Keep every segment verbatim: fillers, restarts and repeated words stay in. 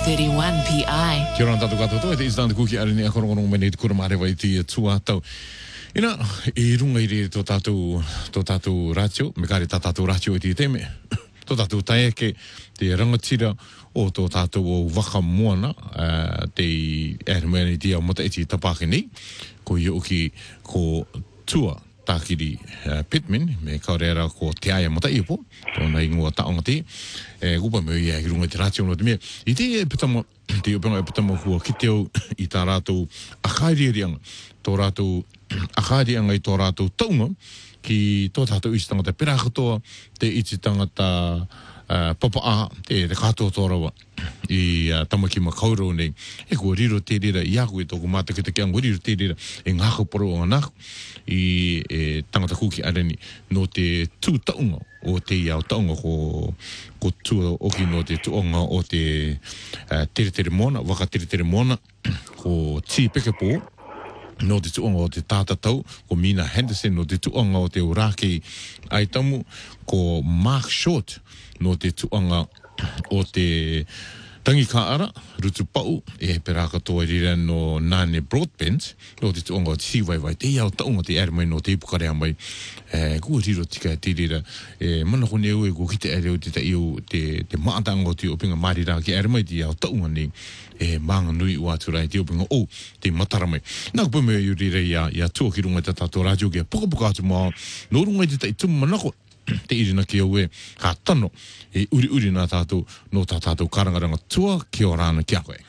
thirty-one P I. Kia ora tātou katoa, e te istāna kuki are ni a korongorongo mene te kura marewa i te tuatau. Ina, i runga i re tō tātou, tō tātou ratio, me kare tā tātou ratio i te teme. Tō tātou taeke, te rangatira o tō tātou o waka moana, uh, te ere te au mata eti tapake nei, ko i oki ko tua tākiri uh, Pitman, me kaurera ko te aia mata ipo, tōna i ngua taonga te, e upa me i e runga i te ratio no te mea. I te e pitama, te upenga e pitama kua kite au i tā rātou akairianga, tō rātou akairianga i tō rātou taunga, ki tō tātou isi tangata pera katoa, te iti tangata uh, papa a, te, te katoa tōrawa, i uh, tamaki ma kauro nei, e kua riro te rira, i aku e tōku māta ki te kia, ngua riro te rira, e ngāko poro o ngāko, i e, tangata kuki areni, no te tū taunga, o te iau taunga ko, ko tū oki no te tuonga o te uh, tere tere mona, waka tere tere mona, ko tī pekepō, no te tuonga o te tātatau, ko Mina Henderson, no te tuonga o te uraki aitamu, ko Mark Short, no te tuonga o te tangi kaara, rutu pau, e pera katoa rira no Nane Broadbent, no te tuonga o te siwaiwai, te iau taunga te ere mai no te ipukarea mai, e, kua riro tika te rira, e, mana kone ue kua ki te ere o te ta iu, te, te maatanga o te opinga marira ki ere mai te iau taunga nei, e maanga nui ua turai te opinga o te matara mai. Nā kupa mea iu rira ia, ia tua ki runga te tātou radio kia puka puka atu maa, no runga i te tai tumu manako, te irina ki au e, ka tano, e uri uri nā tātou, no tā tātou karangaranga tua, kia orana kia koe.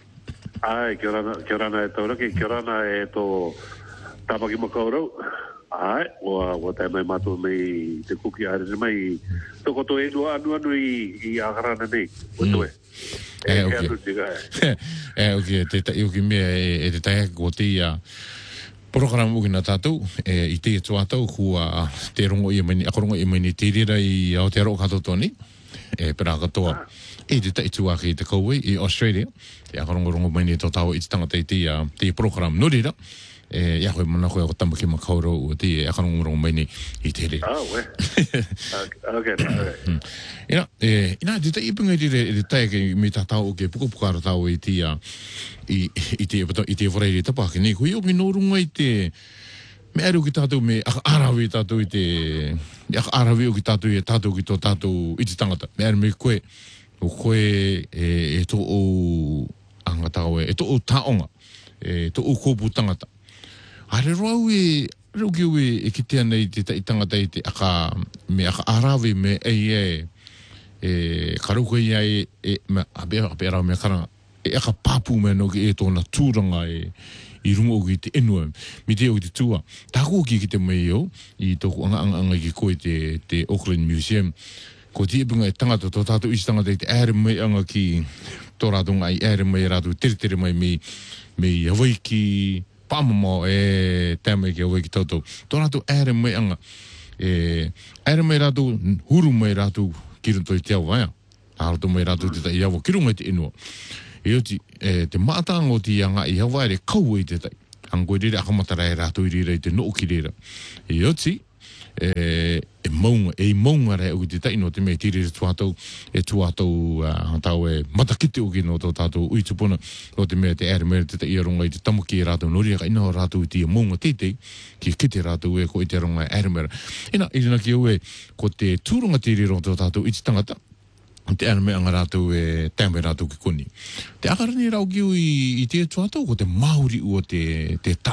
Ai, kia orana, kia orana e tauraki, kia orana e tō tāpaki makaurau. Ai, ua, ua tai mai mātua mei te kuki arene mai, toko tō e nua anu anu i, i agarana nei, o tō e. E, oke. E, oke, te tai uki mea e, e te tai ko te ia, Program uki nā tātou, e, i te tuatau, kua te rongo i maini, ako rongo i maini te rira i Aotearoa katoa tōni, e pera katoa, e te tai tuaki i te kauwe i Australia, e ako rongo rongo maini tō tau i te tangata i te, uh, te program no rira, e ia koe mana koe ako tamaki ma kauro o te e ako rongo rongo maini i te rira. Oh, we. Okay, okay. Ina, e, ina, te tai ipunga i te, te tai ke me tā tau o ke puka puka ara tau i te, uh, i, i te, i te whareire tapake nei, koe oki no runga i te, me aru ki tātou me aka arawi tātou i te, aka arawi o ki tātou i tātou ki tō tātou i te tangata, me aru me koe, o koe e, e tō o angata oe, e tō o taonga, e tō o kōpū tangata. Are rau e, rau ki ue e kitea nei te tai tangata i te aka, me aka arawi me ei e, e karuka ia e, e me, abe, abe rau me karanga, e aka papu me no ki e tōna tūranga e, i rungo ki te enua, mi te o ki te tua. Tāko ki ki te mei o, i tōku anga anga anga ki koe te, te Auckland Museum, ko te ipunga e tangata, tō tātou isi tangata i te ere mei anga ki tō rātunga i ere mei rātu, tere tere mai mei, mei Hawaii ki pāmamo e tēmei ki Hawaii ki tautou. Tō rātu ere mei anga, e ere mei rātu, huru mei rātu ki runto i te au vaia. Āratu mei rātu te tai iawa, ki runga i te enua. E oti, e, te mātanga o te ianga i hawa ere kau i te tai. Angoi rere akamatara e rātou i rira i te noo ki rira. E oti, e, e maunga, e maunga rea o te tai no te mea tiri tuatau, e tuatau uh, tau e matakite o ki no tō tātou ui tupuna, no te mea te ere mea te tai ronga i te tamaki e rātou nori, ka ina o rātou i te maunga tētei, ki kite rātou e ko i te ronga e ere mea. Ina, irina ki au e, ko te tūrunga tiri ronga tō tātou i te tangata, te ana me anga rātou e tēmwe rātou ki koni. Te akarani rau kiu i, i te tuatau ko te Māori ua te, te ta